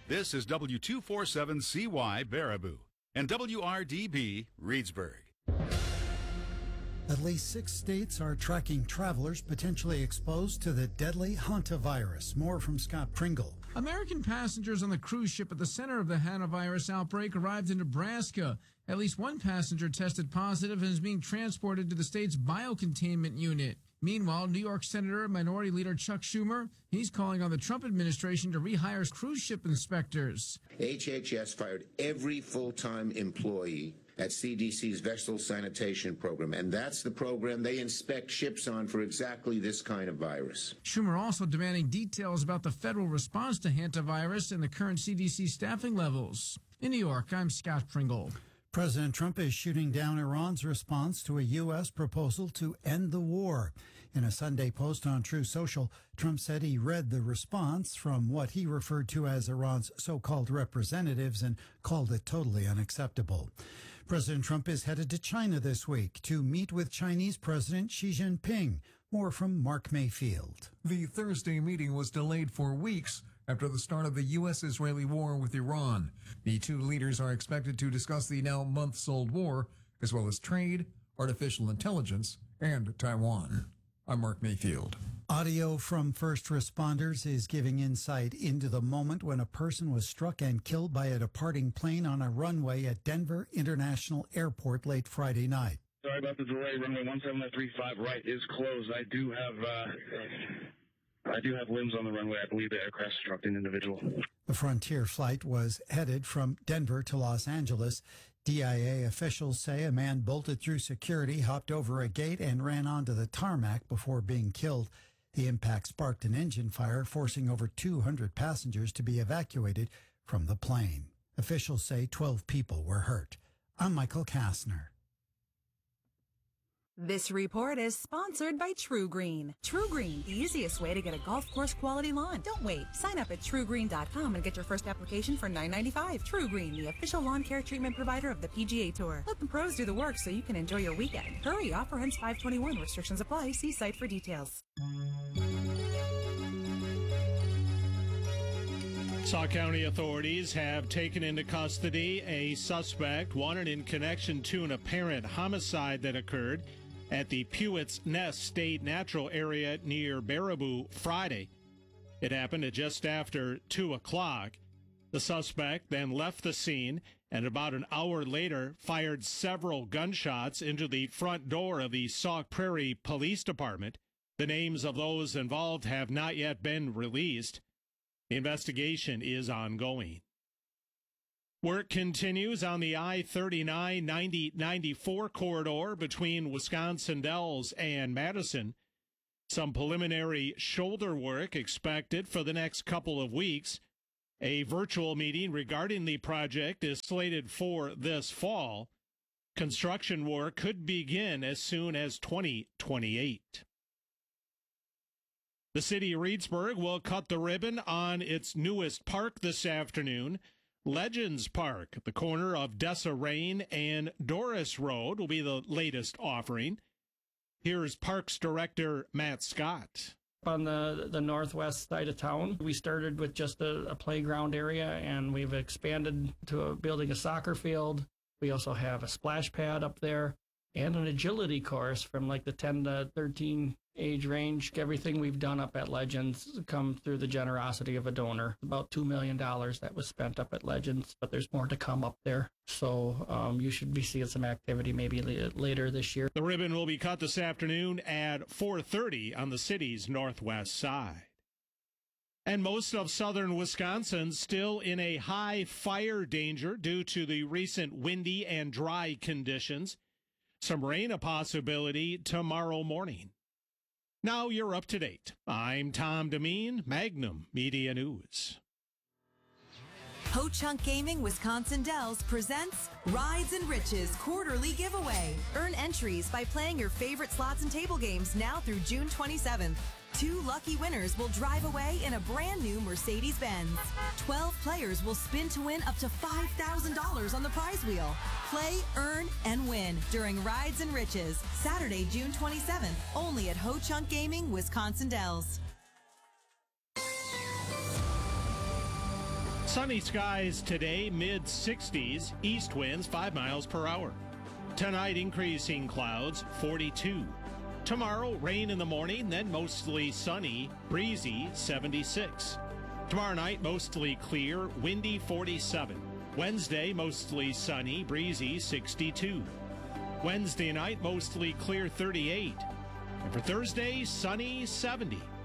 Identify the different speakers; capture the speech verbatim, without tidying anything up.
Speaker 1: This is W two forty-seven C Y Baraboo and W R D B Reedsburg.
Speaker 2: At least six states are tracking travelers potentially exposed to the deadly hantavirus. More from Scott Pringle.
Speaker 3: American passengers on the cruise ship at the center of the hantavirus outbreak arrived in Nebraska. At least one passenger tested positive and is being transported to the state's biocontainment unit. Meanwhile, New York Senator Minority Leader Chuck Schumer, he's calling on the Trump administration to rehire cruise ship inspectors.
Speaker 4: H H S fired every full-time employee at C D C's vessel sanitation program, and that's the program they inspect ships on for exactly this kind of virus.
Speaker 3: Schumer also demanding details about the federal response to hantavirus and the current C D C staffing levels. In New York, I'm Scott Pringle.
Speaker 2: President Trump is shooting down Iran's response to a U S proposal to end the war. In a Sunday post on Truth Social, Trump said he read the response from what he referred to as Iran's so-called representatives and called it totally unacceptable. President Trump is headed to China this week to meet with Chinese President Xi Jinping. More from Mark Mayfield.
Speaker 5: The Thursday meeting was delayed for weeks after the start of the U S Israeli war with Iran. The two leaders are expected to discuss the now months-old war, as well as trade, artificial intelligence, and Taiwan. I'm Mark Mayfield.
Speaker 2: Audio from first responders is giving insight into the moment when a person was struck and killed by a departing plane on a runway at Denver International Airport late Friday night.
Speaker 6: Sorry about the delay. Runway one seven three five right is closed. I do have... Uh... I do have limbs on the runway. I believe the aircraft struck an individual.
Speaker 2: The Frontier flight was headed from Denver to Los Angeles. D I A officials say a man bolted through security, hopped over a gate, and ran onto the tarmac before being killed. The impact sparked an engine fire, forcing over two hundred passengers to be evacuated from the plane. Officials say twelve people were hurt. I'm Michael Kastner.
Speaker 7: This report is sponsored by True Green. True Green, the easiest way to get a golf course quality lawn. Don't wait. Sign up at true green dot com and get your first application for nine ninety-five. True Green, the official lawn care treatment provider of the P G A Tour. Let the pros do the work so you can enjoy your weekend. Hurry, offer ends five twenty-one. Restrictions apply. See site for details.
Speaker 8: Sauk County authorities have taken into custody a suspect wanted in connection to an apparent homicide that occurred at the Pewett's Nest State Natural Area near Baraboo Friday. It happened at just after two o'clock. The suspect then left the scene and about an hour later fired several gunshots into the front door of the Sauk Prairie Police Department. The names of those involved have not yet been released. The investigation is ongoing. Work continues on the I thirty-nine ninety ninety-four corridor between Wisconsin Dells and Madison. Some preliminary shoulder work expected for the next couple of weeks. A virtual meeting regarding the project is slated for this fall. Construction work could begin as soon as twenty twenty-eight. The city of Reedsburg will cut the ribbon on its newest park this afternoon. Legends Park, at the corner of Dessa-Rain and Doris Road, will be the latest offering. Here's Parks Director Matt Scott.
Speaker 9: On the, the northwest side of town, we started with just a, a playground area, and we've expanded to a, building a soccer field. We also have a splash pad up there and an agility course from like the ten to thirteen age range. Everything we've done up at Legends come through the generosity of a donor. About two million dollars that was spent up at Legends, but there's more to come up there. So um, you should be seeing some activity maybe later this year.
Speaker 8: The ribbon will be cut this afternoon at four thirty on the city's northwest side. And most of southern Wisconsin still in a high fire danger due to the recent windy and dry conditions. Some rain a possibility tomorrow morning. Now you're up to date. I'm Tom Demeen, Magnum Media News.
Speaker 10: Ho-Chunk Gaming Wisconsin Dells presents Rides and Riches Quarterly Giveaway. Earn entries by playing your favorite slots and table games now through June twenty-seventh. Two lucky winners will drive away in a brand new Mercedes-Benz. Twelve players will spin to win up to five thousand dollars on the prize wheel. Play, earn, and win during Rides and Riches, Saturday, June twenty-seventh, only at Ho-Chunk Gaming Wisconsin Dells.
Speaker 8: Sunny skies today, mid sixties, east winds five miles per hour. Tonight, increasing clouds, forty-two. Tomorrow, rain in the morning, then mostly sunny, breezy, seventy-six. Tomorrow night, mostly clear, windy, forty-seven. Wednesday, mostly sunny, breezy, sixty-two. Wednesday night, mostly clear, thirty-eight. And for Thursday, sunny, seventy.